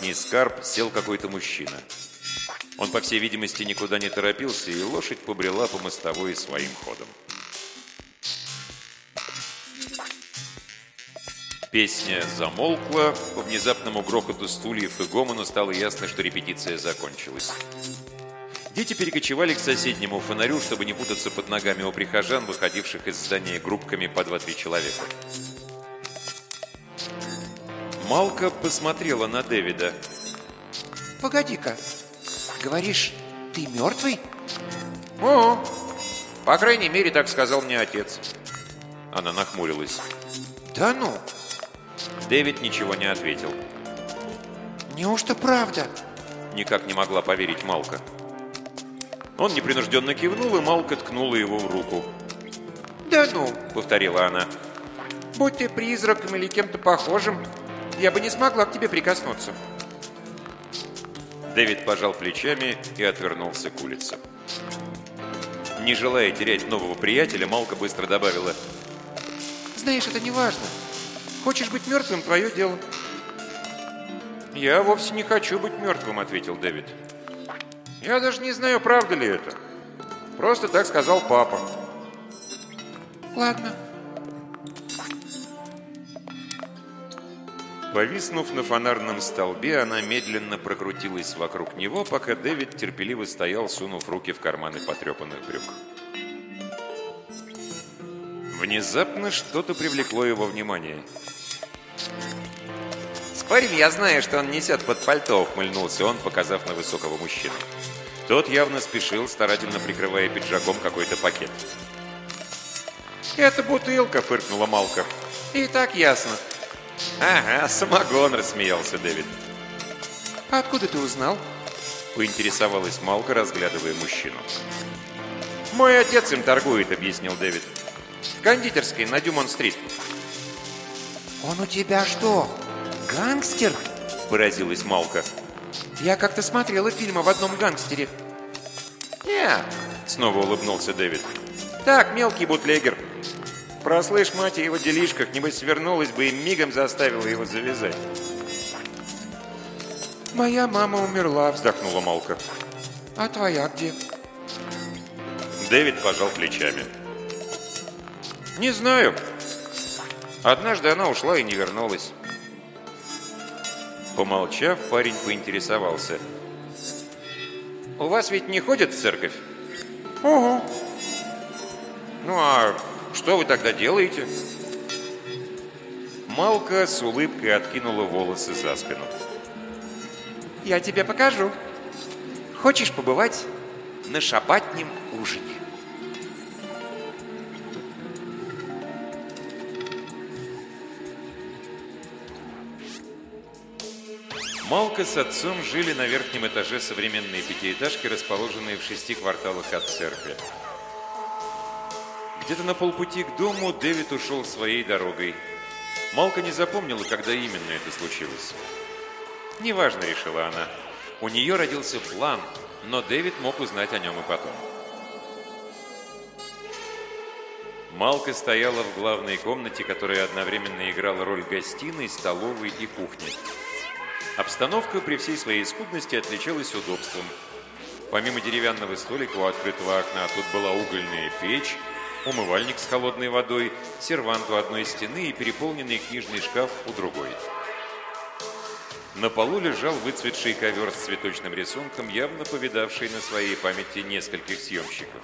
домашний скарб, сел какой-то мужчина. Он, по всей видимости, никуда не торопился, и лошадь побрела по мостовой своим ходом. Песня замолкла, по внезапному грохоту стульев и гомону стало ясно, что репетиция закончилась. Дети перекочевали к соседнему фонарю, чтобы не путаться под ногами у прихожан, выходивших из здания группками по 2-3 человека. Малка посмотрела на Дэвида. «Погоди-ка, говоришь, ты мертвый?» «О, по крайней мере, так сказал мне отец». Она нахмурилась. «Да ну!» Дэвид ничего не ответил. «Неужто правда?» Никак не могла поверить Малка. Он непринужденно кивнул, и Малка ткнула его в руку. «Да ну!» — повторила она. «Будь ты призраком или кем-то похожим, я бы не смогла к тебе прикоснуться». Дэвид пожал плечами и отвернулся к улице. Не желая терять нового приятеля, Малка быстро добавила: «Знаешь, это не важно. Хочешь быть мертвым — твое дело». «Я вовсе не хочу быть мертвым», — ответил Дэвид. «Я даже не знаю, правда ли это. Просто так сказал папа». «Ладно». Повиснув на фонарном столбе, она медленно прокрутилась вокруг него, пока Дэвид терпеливо стоял, сунув руки в карманы потрепанных брюк. Внезапно что-то привлекло его внимание. «Спорим, я знаю, что он несет под пальто», — ухмыльнулся он, показав на высокого мужчину. Тот явно спешил, старательно прикрывая пиджаком какой-то пакет. «Это бутылка», — фыркнула Малка. «И так ясно». «Ага, самогон», — рассмеялся Дэвид. «А откуда ты узнал?» — поинтересовалась Малка, разглядывая мужчину. «Мой отец им торгует», — объяснил Дэвид. «В кондитерской на Дюмон-стрит». «Он у тебя что, гангстер?» — поразилась Малка. «Я как-то смотрела фильм об одном гангстере». «Не», — снова улыбнулся Дэвид. «Так, мелкий бутлегер. Прослышь, мать, о его делишках, небось, свернулась бы и мигом заставила его завязать». «Моя мама умерла», — вздохнула Малка. «А твоя где?» Дэвид пожал плечами. «Не знаю. Однажды она ушла и не вернулась». Помолчав, парень поинтересовался: «У вас ведь не ходят в церковь?» «Угу». «Ну а что вы тогда делаете?» Малка с улыбкой откинула волосы за спину. «Я тебе покажу. Хочешь побывать на шабатнем ужине?» Малка с отцом жили на верхнем этаже современной пятиэтажки, расположенной в 6 кварталах от церкви. Где-то на полпути к дому Дэвид ушел своей дорогой. Малка не запомнила, когда именно это случилось. «Неважно», — решила она. У нее родился план, но Дэвид мог узнать о нем и потом. Малка стояла в главной комнате, которая одновременно играла роль гостиной, столовой и кухни. Обстановка при всей своей скудности отличалась удобством. Помимо деревянного столика у открытого окна тут была угольная печь, умывальник с холодной водой, сервант у одной стены и переполненный книжный шкаф у другой. На полу лежал выцветший ковер с цветочным рисунком, явно повидавший на своей памяти нескольких съемщиков.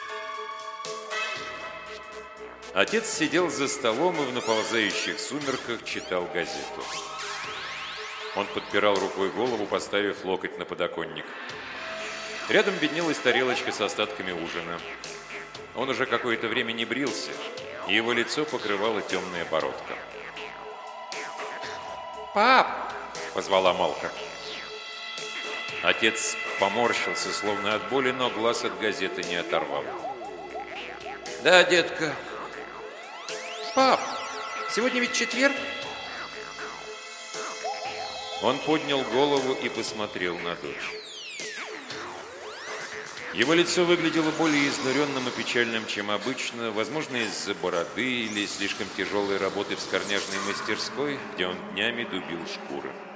Отец сидел за столом и в наползающих сумерках читал газету. Он подпирал рукой голову, поставив локоть на подоконник. Рядом виднелась тарелочка с остатками ужина. Он уже какое-то время не брился, и его лицо покрывала темная бородка. «Пап!» — позвала Малка. Отец поморщился, словно от боли, но глаз от газеты не оторвал. «Да, детка». «Пап, сегодня ведь четверг?» Он поднял голову и посмотрел на дочь. Его лицо выглядело более изнуренным и печальным, чем обычно, возможно, из-за бороды или слишком тяжелой работы в скорняжной мастерской, где он днями дубил шкуры.